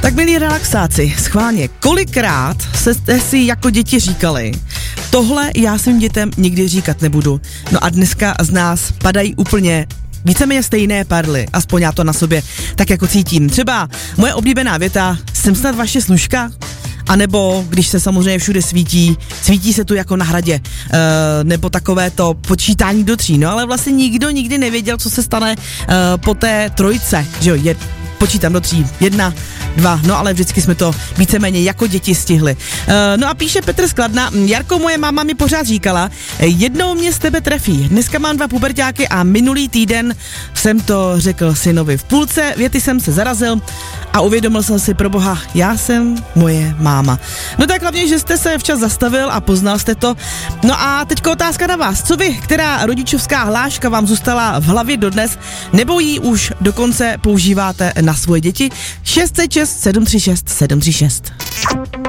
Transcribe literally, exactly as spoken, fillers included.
Tak milí relaxáci, schválně, kolikrát jste si jako děti říkali, tohle já svým dětem nikdy říkat nebudu. No a dneska z nás padají úplně víceméně stejné perly, aspoň já to na sobě tak jako cítím. Třeba moje oblíbená věta, jsem snad vaše služka? A nebo když se samozřejmě všude svítí, svítí se tu jako na hradě, e, nebo takové to počítání do tří, no ale vlastně nikdo nikdy nevěděl, co se stane e, po té trojce, že jo, je, počítám do tří, jedna, dva, no ale vždycky jsme to víceméně jako děti stihli. E, no a píše Petr z Kladna, Jarko, moje máma mi pořád říkala, jednou mě z tebe trefí, dneska mám dva puberťáky a minulý týden jsem to řekl synovi. V půlce věty jsem se zarazil a uvědomil jsem si, pro boha, já jsem moje máma. No tak hlavně, že jste se včas zastavil a poznal jste to. No a teďka otázka na vás, co vy, která rodičovská hláška vám zůstala v hlavě dodnes, nebo ji už dokonce používáte na svoje děti? šest set šest sedm tři šest sedm tři šest.